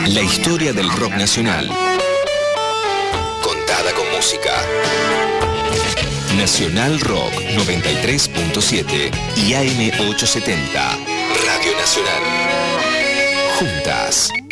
La historia del rock nacional, contada con música. Nacional Rock 93.7 y AM 870. Radio Nacional. Juntas.